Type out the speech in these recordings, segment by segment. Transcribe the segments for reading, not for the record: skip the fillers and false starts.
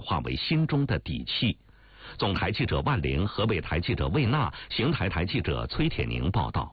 化为心中的底气。总台记者万玲、河北台记者魏娜、邢台台记者崔铁宁报道。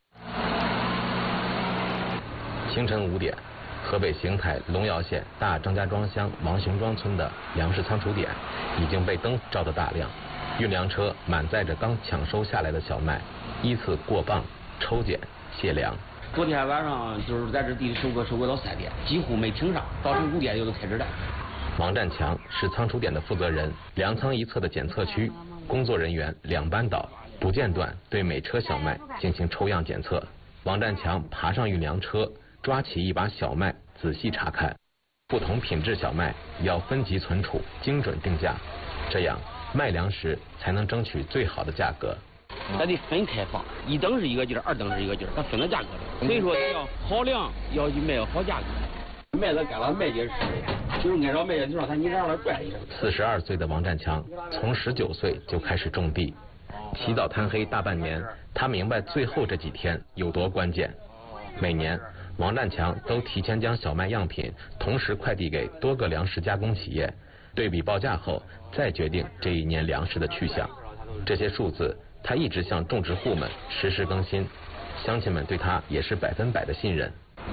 清晨5点，河北邢台龙窑县大张家庄乡王雄庄村的粮食仓储点已经被灯照得大亮，运粮车满载着刚抢收下来的小麦，依次过磅、抽检、卸粮。 昨天晚上就是在这地里收割到3点，几乎没停上，早晨5点就都开始了。 王占强是仓储点的负责人，粮仓一侧的检测区，工作人员2班倒，不间断对每车小麦进行抽样检测。王占强爬上运粮车，抓起一把小麦仔细查看，不同品质小麦要分级存储，精准定价，这样卖粮时才能争取最好的价格。 咱得分开放，1等是一个劲儿，2等是一个劲儿，它分了价格的。所以说你要好粮，要去卖好价格。麦子干了麦秸吃，就是按照麦秸就让你让它拽一下。 42岁的王占强从19岁就开始种地，起早贪黑大半年，他明白最后这几天有多关键。每年王占强都提前将小麦样品同时快递给多个粮食加工企业，对比报价后再决定这一年粮食的去向。这些数字他一直向种植户们实时更新，乡亲们对他也是100%的信任。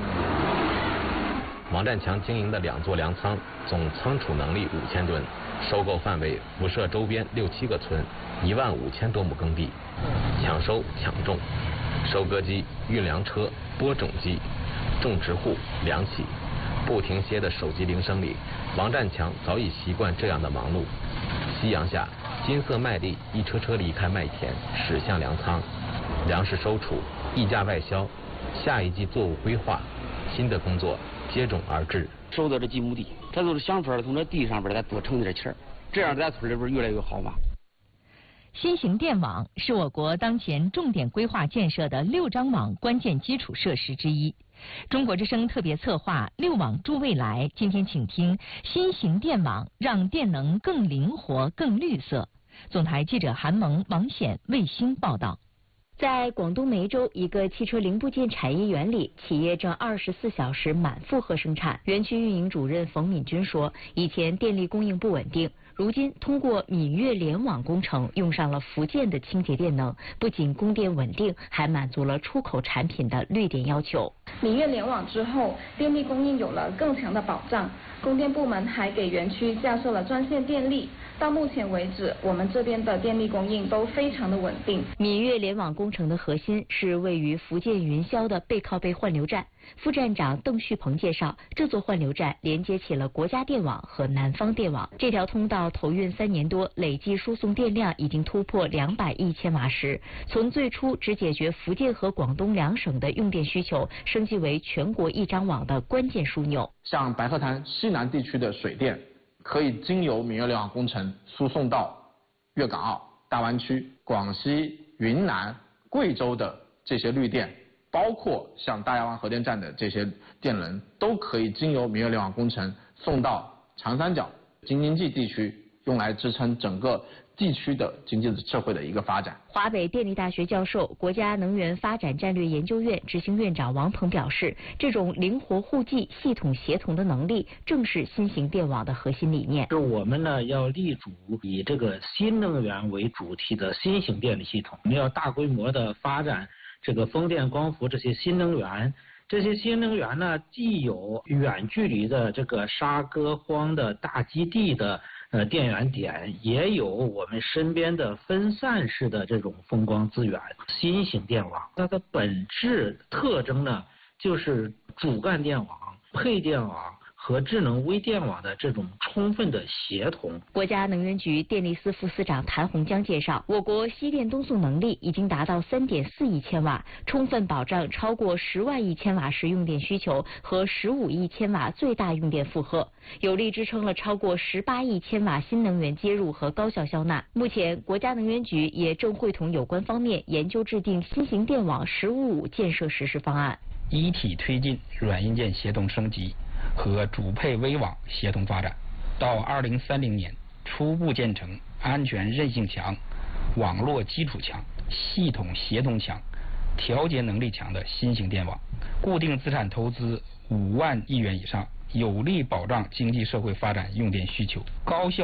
王占强经营的2座粮仓总仓储能力5000吨，收购范围辐射周边6、7个村，15000多亩耕地。抢收抢种，收割机、运粮车、播种机，种植户、粮企，不停歇的手机铃声里，王占强早已习惯这样的忙碌。夕阳下，金色麦粒一车车离开麦田，驶向粮仓，粮食收储、溢价外销，下一季作物规划，新的工作接踵而至。 收到这几亩地，他都是想法从这地上边再多挣点钱，这样在村里边越来越好嘛。 新型电网是我国当前重点规划建设的6张网关键基础设施之一。中国之声特别策划6网助未来，今天请听新型电网让电能更灵活、更绿色。总台记者韩萌、王显卫星报道。在广东梅州一个汽车零部件产业园里，企业正24小时满负荷生产。园区运营主任冯敏军说，以前电力供应不稳定，如今通过闽粤联网工程，用上了福建的清洁电能，不仅供电稳定，还满足了出口产品的绿电要求。 闽粤联网之后，电力供应有了更强的保障。供电部门还给园区架设了专线电力。到目前为止，我们这边的电力供应都非常的稳定。 闽粤联网工程的核心是位于福建云霄的背靠背换流站。副站长邓旭鹏介绍，这座换流站连接起了国家电网和南方电网。这条通道投运3年多，累计输送电量已经突破200亿千瓦时，从最初只解决福建和广东2省的用电需求，升级为全国1张网的关键枢纽。 像白鹤潭西南地区的水电，可以经由闽粤联网工程输送到粤港澳大湾区、广西、云南、贵州的这些绿电，包括像大亚湾核电站的这些电能，都可以经由闽粤联网工程送到长三角、京津冀地区，用来支撑整个地区的经济社会的一个发展。 华北电力大学教授、国家能源发展战略研究院执行院长王鹏表示，这种灵活互济、系统协同的能力，正是新型电网的核心理念。 是我们呢要立足以这个新能源为主题的新型电力系统，我们要大规模的发展这个风电、光伏这些新能源。这些新能源呢，既有远距离的这个沙搁荒的大基地的电源点，也有我们身边的分散式的这种风光资源。新型电网它的本质特征呢，就是主干电网、配电网和智能微电网的这种充分的协同。 国家能源局电力司副司长谭洪江介绍，我国西电东送能力已经达到3.4亿千瓦，充分保障超过10万亿千瓦时用电需求和15亿千瓦最大用电负荷，有力支撑了超过18亿千瓦新能源接入和高效消纳。目前，国家能源局也正会同有关方面研究制定新型电网“15+5”建设实施方案， 一体推进软硬件协同升级和主配微网协同发展，到2030年初步建成安全韧性强、网络基础强、系统协同强、调节能力强的新型电网，固定资产投资5万亿元以上，有力保障经济社会发展用电需求，高效